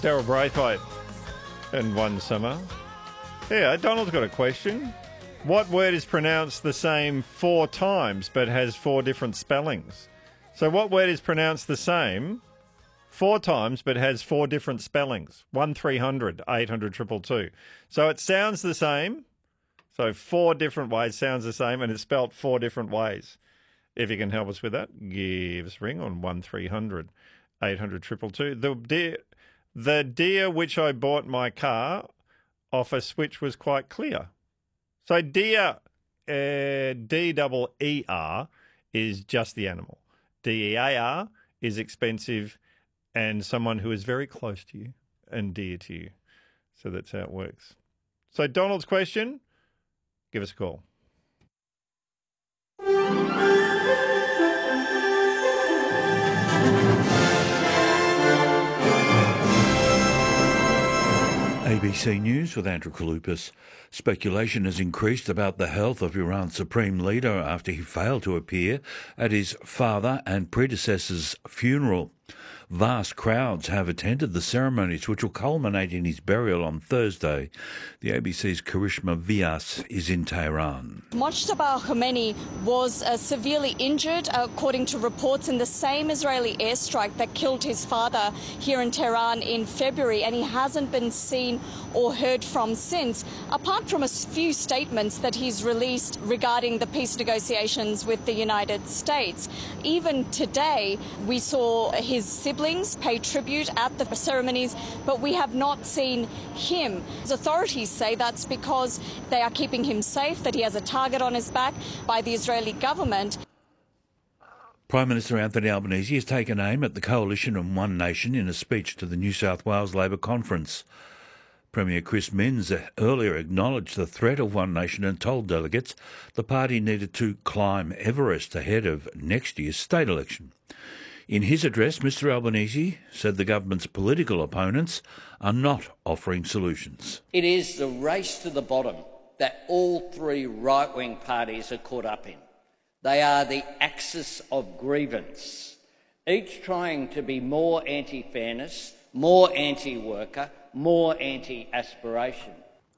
Daryl Braithwaite and One Summer. Yeah, Donald's got a question. What word is pronounced the same 4 times but has 4 different spellings? So what word is pronounced the same 4 times but has 4 different spellings? 1300 800 222. So it sounds the same. So 4 different ways sounds the same and it's spelt 4 different ways. If you can help us with that, give us a ring on 1300 800 222. The deer which I bought my car off a switch was quite clear. So deer, D-E-E-R, is just the animal. D-E-A-R is expensive and someone who is very close to you and dear to you. So that's how it works. So Donald's question, give us a call. ABC News with Andrew Kalupas. Speculation has increased about the health of Iran's supreme leader after he failed to appear at his father and predecessor's funeral. Vast crowds have attended the ceremonies, which will culminate in his burial on Thursday. The ABC's Karishma Vyas is in Tehran. Mojtaba Khomeini was severely injured, according to reports, in the same Israeli airstrike that killed his father here in Tehran in February, and he hasn't been seen or heard from since, apart from a few statements that he's released regarding the peace negotiations with the United States. Even today, we saw his siblings pay tribute at the ceremonies, but we have not seen him. As authorities say that's because they are keeping him safe, that he has a target on his back by the Israeli government. Prime Minister Anthony Albanese has taken aim at the coalition and One Nation in a speech to the New South Wales Labor Conference. Premier Chris Minns earlier acknowledged the threat of One Nation and told delegates the party needed to climb Everest ahead of next year's state election. In his address, Mr Albanese said the government's political opponents are not offering solutions. It is the race to the bottom that all 3 right-wing parties are caught up in. They are the axis of grievance, each trying to be more anti-fairness, more anti-worker, more anti-aspiration.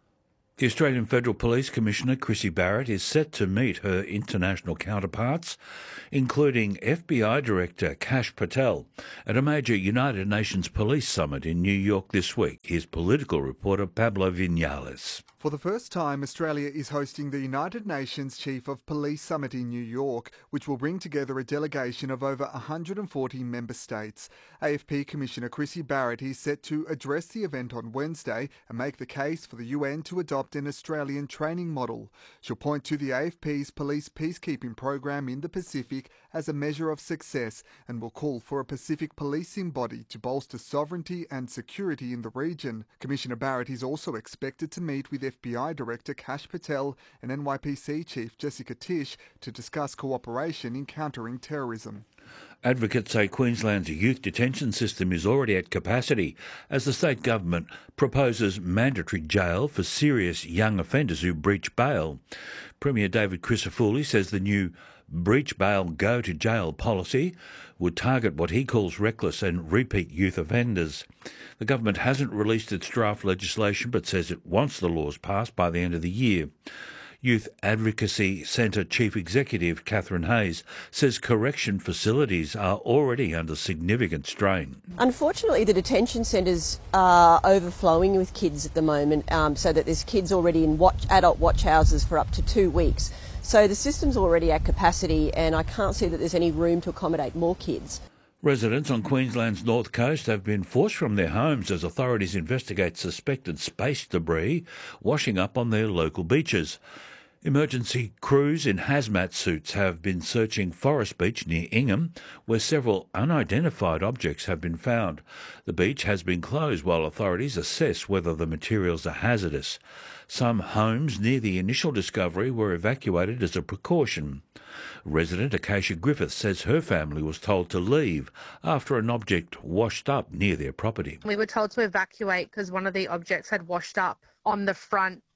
The Australian Federal Police Commissioner Chrissy Barrett is set to meet her international counterparts, including FBI Director Kash Patel, at a major United Nations Police Summit in New York this week. Here's political reporter Pablo Vinales. For the first time, Australia is hosting the United Nations Chief of Police Summit in New York, which will bring together a delegation of over 140 member states. AFP Commissioner Chrissy Barrett is set to address the event on Wednesday and make the case for the UN to adopt an Australian training model. She'll point to the AFP's police peacekeeping program in the Pacific as a measure of success and will call for a Pacific policing body to bolster sovereignty and security in the region. Commissioner Barrett is also expected to meet with FBI Director Kash Patel and NYPC Chief Jessica Tisch to discuss cooperation in countering terrorism. Advocates say Queensland's youth detention system is already at capacity as the state government proposes mandatory jail for serious young offenders who breach bail. Premier David Crisafulli says the new breach bail go to jail policy would target what he calls reckless and repeat youth offenders. The government hasn't released its draft legislation but says it wants the laws passed by the end of the year. Youth Advocacy Centre Chief Executive Catherine Hayes says correction facilities are already under significant strain. Unfortunately, the detention centres are overflowing with kids at the moment, so that there's kids already in adult watch houses for up to 2 weeks. So the system's already at capacity and I can't see that there's any room to accommodate more kids. Residents on Queensland's north coast have been forced from their homes as authorities investigate suspected space debris washing up on their local beaches. Emergency crews in hazmat suits have been searching Forest Beach near Ingham, where several unidentified objects have been found. The beach has been closed while authorities assess whether the materials are hazardous. Some homes near the initial discovery were evacuated as a precaution. Resident Acacia Griffith says her family was told to leave after an object washed up near their property. We were told to evacuate because one of the objects had washed up on the front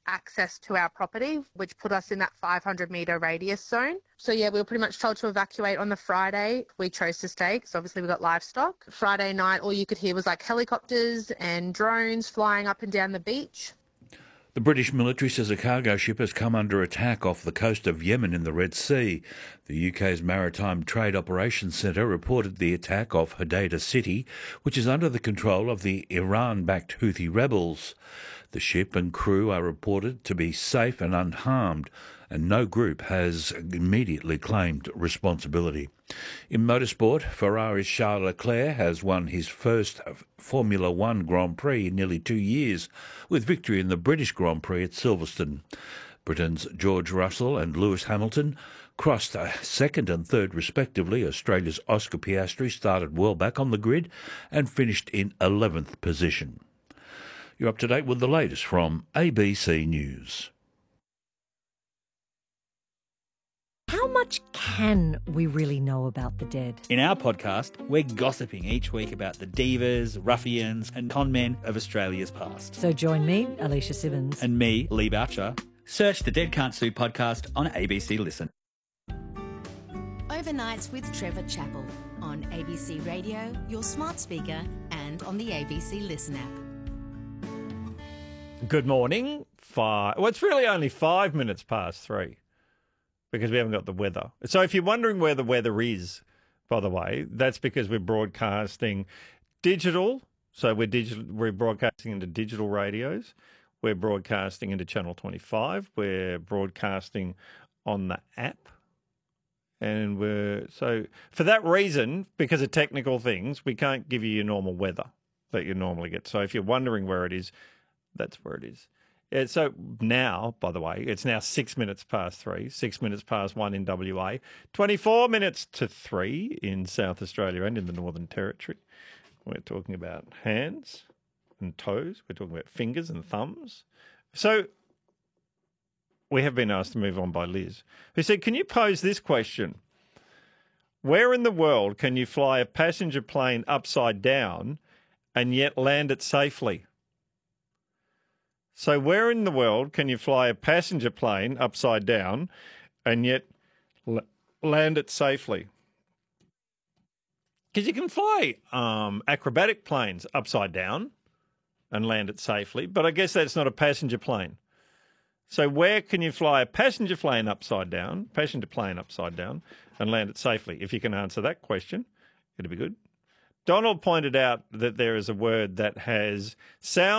access to our property, which put us in that 500-metre radius zone. So, yeah, we were pretty much told to evacuate on the Friday. We chose to stay because obviously we got livestock. Friday night, all you could hear was like helicopters and drones flying up and down the beach. The British military says a cargo ship has come under attack off the coast of Yemen in the Red Sea. The UK's Maritime Trade Operations Centre reported the attack off Hodeidah City, which is under the control of the Iran-backed Houthi rebels. The ship and crew are reported to be safe and unharmed, and no group has immediately claimed responsibility. In motorsport, Ferrari's Charles Leclerc has won his first Formula One Grand Prix in nearly 2 years, with victory in the British Grand Prix at Silverstone. Britain's George Russell and Lewis Hamilton crossed second and third respectively. Australia's Oscar Piastri started well back on the grid and finished in 11th position. You're up to date with the latest from ABC News. How much can we really know about the dead? In our podcast, we're gossiping each week about the divas, ruffians and con men of Australia's past. So join me, Alicia Simmons. And me, Lee Boucher. Search the Dead Can't Sue podcast on ABC Listen. Overnights with Trevor Chappell on ABC Radio, your smart speaker and on the ABC Listen app. Good morning. Well, it's really only 5 minutes past 3. Because we haven't got the weather. So if you're wondering where the weather is, by the way, that's because we're broadcasting digital. So we're broadcasting into digital radios. We're broadcasting into Channel 25. We're broadcasting on the app. And so for that reason, because of technical things, we can't give you your normal weather that you normally get. So if you're wondering where it is, that's where it is. Yeah, so now, by the way, it's now 6 minutes past 3, 6 minutes past 1 in WA, 24 minutes to 3 in South Australia and in the Northern Territory. We're talking about hands and toes. We're talking about fingers and thumbs. So we have been asked to move on by Liz, who said, can you pose this question? Where in the world can you fly a passenger plane upside down and yet land it safely? So where in the world can you fly a passenger plane upside down and yet land it safely? Because you can fly acrobatic planes upside down and land it safely, but I guess that's not a passenger plane. So where can you fly a passenger plane upside down and land it safely? If you can answer that question, it'd be good. Donald pointed out that there is a word that has sound